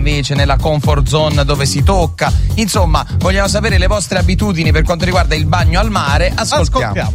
invece nella comfort zone dove si tocca. Insomma, vogliamo sapere le vostre abitudini per quanto riguarda il bagno al mare. Ascoltiamo.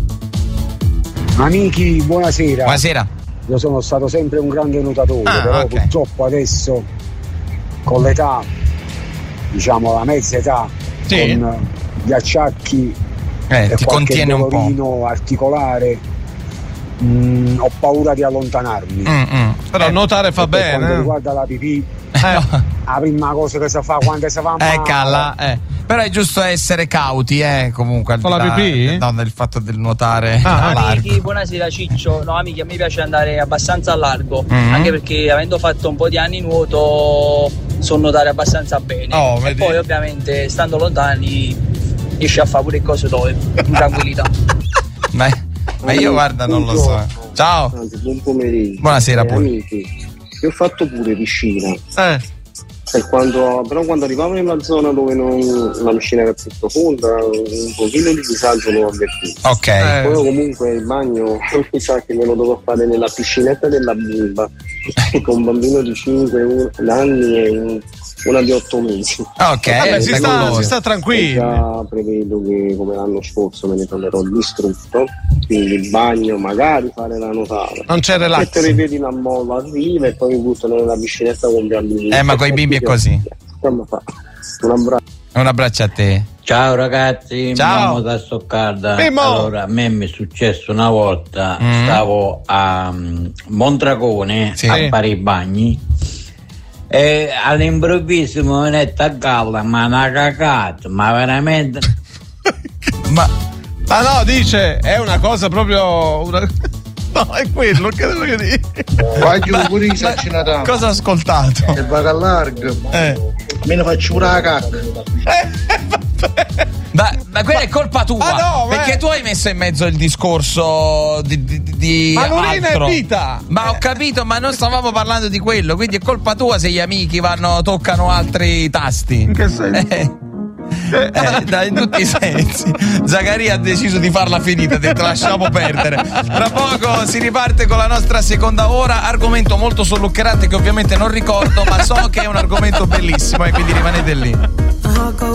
Amici, buonasera. Buonasera. Io sono stato sempre un grande nuotatore, però okay. Purtroppo adesso con l'età, diciamo la mezza età, sì, con gli acciacchi e ti qualche contiene un dolorino articolare, ho paura di allontanarmi. Però nuotare fa per bene. Quanto riguarda la pipì, la prima cosa che si fa quando si va male. Però è giusto essere cauti, comunque. Con la pipì? No, del fatto del nuotare a largo. Amici, buonasera Ciccio. No, amici, a me piace andare abbastanza a largo, anche perché avendo fatto un po' di anni nuoto so nuotare abbastanza bene. E poi ovviamente stando lontani riesci a fare pure cose dove, in tranquillità. Ma io guarda, non lo so. Ciao. Buon pomeriggio. Buonasera pure. Amici, io ho fatto pure piscina. Però quando arrivavo nella zona dove la piscina era più profonda, un pochino di disagio l'ho avvertito. Ok. Poi comunque il bagno mi sa che me lo dovevo fare nella piscinetta della bimba con un bambino di 5 anni e una di 8 mesi. Ok, si sta tranquilli. Già prevedo che come l'anno scorso me ne tornerò distrutto, quindi il bagno magari fare la nuotata. Non c'è relax. Mettere i piedi in ammollo arriva e poi mi buttano nella piscinetta con gli bambini. Ma con i bimbi è così. Un abbraccio. Un abbraccio a te. Ciao ragazzi, ciao da Stoccarda. Allora, a me mi è successo una volta, stavo a Mondragone a fare i bagni e all'improvviso mi è venuta a galla, ma una cagata, ma veramente. ma no, dice, è una cosa proprio. No, è quello che devo dire. Cosa ha ascoltato? Se vado a largo, me ne faccio pure la cacca. Ma quella è colpa tua, perché tu hai messo in mezzo il discorso di ma l'urina altro. è vita. Ma ho capito, ma non stavamo parlando di quello, quindi è colpa tua se gli amici toccano altri tasti. In che senso? In tutti i sensi. Zaccaria ha deciso di farla finita, te lasciamo perdere. Tra poco si riparte con la nostra seconda ora, argomento molto solluccherante che ovviamente non ricordo, ma so che è un argomento bellissimo e quindi rimanete lì.